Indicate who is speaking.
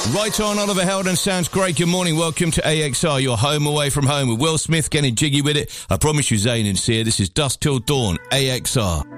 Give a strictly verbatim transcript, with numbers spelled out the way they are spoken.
Speaker 1: Right on, Oliver Heldens sounds great. Good morning, welcome to A X R, your home away from home with Will Smith getting jiggy with it. I promise you, Zayn and Sia, this is Dusk Till Dawn, A X R.